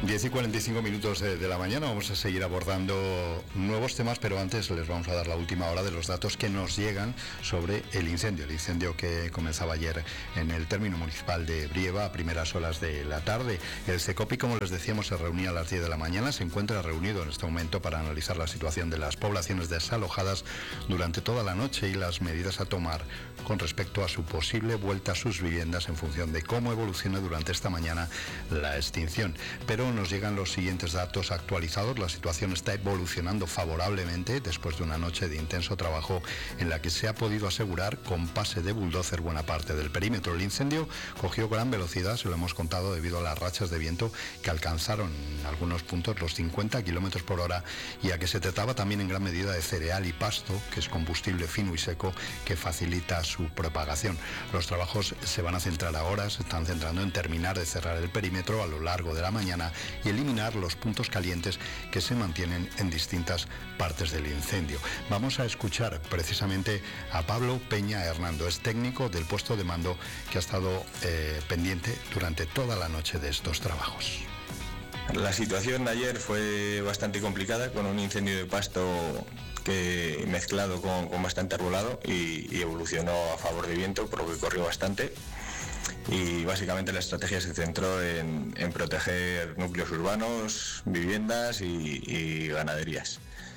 10:45 de la mañana. Vamos a seguir abordando nuevos temas, pero antes les vamos a dar la última hora de los datos que nos llegan sobre el incendio que comenzaba ayer en el término municipal de Brieva a primeras horas de la tarde. El CECOPI, como les decíamos, se reunía a las 10 de la mañana. Se encuentra reunido en este momento para analizar la situación de las poblaciones desalojadas durante toda la noche y las medidas a tomar con respecto a su posible vuelta a sus viviendas en función de cómo evoluciona durante esta mañana la extinción. Pero nos llegan los siguientes datos actualizados. La situación está evolucionando favorablemente después de una noche de intenso trabajo en la que se ha podido asegurar con pase de bulldozer buena parte del perímetro. El incendio cogió gran velocidad, se lo hemos contado, debido a las rachas de viento que alcanzaron en algunos puntos los 50 kilómetros por hora y a que se trataba también en gran medida de cereal y pasto, que es combustible fino y seco que facilita su propagación. Los trabajos se van a centrar ahora, se están centrando en terminar de cerrar el perímetro a lo largo de la mañana y eliminar los puntos calientes que se mantienen en distintas partes del incendio. Vamos a escuchar precisamente a Pablo Peña Hernando, es técnico del puesto de mando que ha estado pendiente durante toda la noche de estos trabajos. La situación de ayer fue bastante complicada, con un incendio de pasto que mezclado con bastante arbolado y evolucionó a favor de viento, por lo que corrió bastante. Y básicamente la estrategia se centró en proteger núcleos urbanos, viviendas y ganaderías.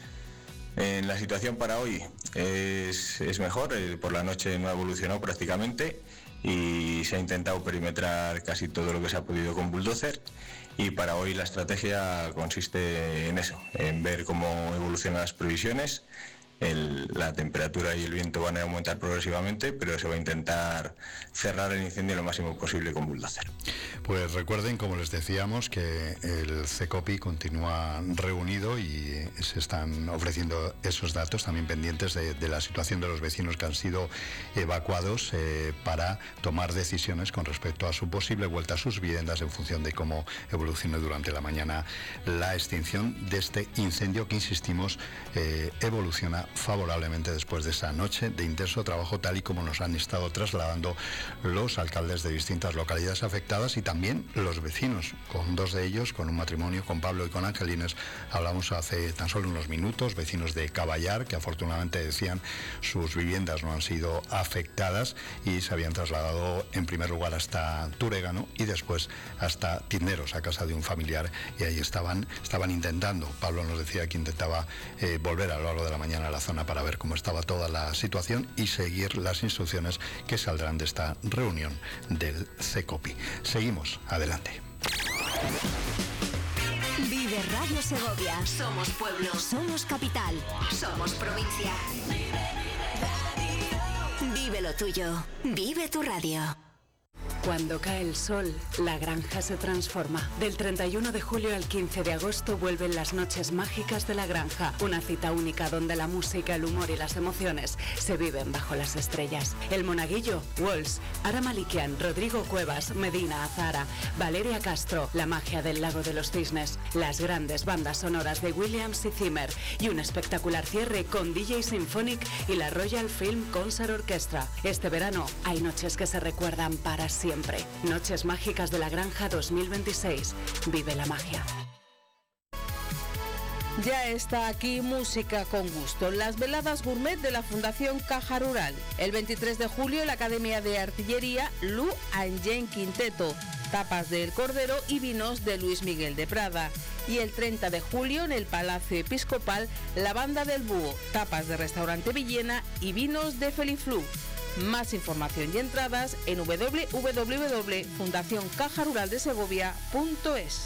En la situación para hoy es mejor, por la noche no ha evolucionado prácticamente y se ha intentado perimetrar casi todo lo que se ha podido con bulldozer, y para hoy la estrategia consiste en eso, en ver cómo evolucionan las previsiones. La temperatura y el viento van a aumentar progresivamente, pero se va a intentar cerrar el incendio lo máximo posible con bulldozer. Pues recuerden, como les decíamos, que el CECOPI continúa reunido y se están ofreciendo esos datos también pendientes de la situación de los vecinos que han sido evacuados para tomar decisiones con respecto a su posible vuelta a sus viviendas en función de cómo evolucione durante la mañana la extinción de este incendio que, insistimos, evoluciona favorablemente después de esa noche de intenso trabajo, tal y como nos han estado trasladando los alcaldes de distintas localidades afectadas y también los vecinos. Con dos de ellos, con un matrimonio, con Pablo y con Angelines, hablamos hace tan solo unos minutos, vecinos de Caballar, que afortunadamente, decían, sus viviendas no han sido afectadas y se habían trasladado en primer lugar hasta Turégano y después hasta Tinderos, a casa de un familiar, y ahí estaban intentando, Pablo nos decía que intentaba volver a lo largo de la mañana a la zona para ver cómo estaba toda la situación y seguir las instrucciones que saldrán de esta reunión del CECOPI. Seguimos, adelante. Vive Radio Segovia. Somos pueblo. Somos capital. Somos provincia. Vive lo tuyo. Vive tu radio. Cuando cae el sol, la granja se transforma. Del 31 de julio al 15 de agosto vuelven las noches mágicas de la granja. Una cita única donde la música, el humor y las emociones se viven bajo las estrellas. El Monaguillo, Walls, Ara Malikian, Rodrigo Cuevas, Medina Azara, Valeria Castro, la magia del Lago de los Cisnes, las grandes bandas sonoras de Williams y Zimmer y un espectacular cierre con DJ Symphonic y la Royal Film Concert Orchestra. Este verano hay noches que se recuerdan para siempre. Noches Mágicas de la Granja 2026. Vive la magia. Ya está aquí Música con Gusto, las veladas gourmet de la Fundación Caja Rural. El 23 de julio, la Academia de Artillería Lu Angen Quinteto, tapas del Cordero y vinos de Luis Miguel de Prada. Y el 30 de julio, en el Palacio Episcopal, la Banda del Búho, tapas de Restaurante Villena y vinos de Feliflu. Más información y entradas en www.fundacioncajaruraldesegovia.es.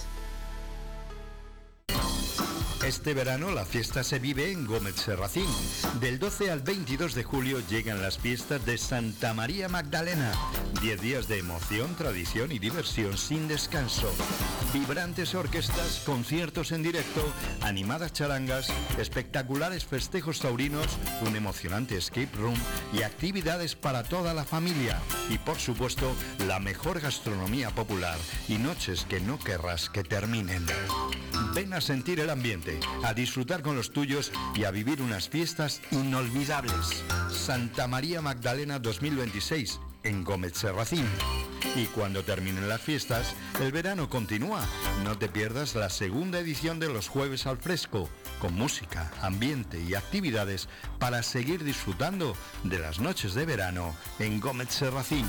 Este verano la fiesta se vive en Gómez Serracín. Del 12 al 22 de julio llegan las fiestas de Santa María Magdalena. 10 días de emoción, tradición y diversión sin descanso. Vibrantes orquestas, conciertos en directo, animadas charangas, espectaculares festejos taurinos, un emocionante escape room y actividades para toda la familia. Y por supuesto, la mejor gastronomía popular y noches que no querrás que terminen. Ven a sentir el ambiente, a disfrutar con los tuyos y a vivir unas fiestas inolvidables. Santa María Magdalena 2026, en Gómez Serracín. Y cuando terminen las fiestas, el verano continúa. No te pierdas la segunda edición de los Jueves al Fresco, con música, ambiente y actividades para seguir disfrutando de las noches de verano en Gómez Serracín.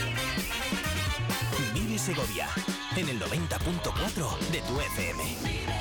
Vive Segovia en el 90.4 de tu FM.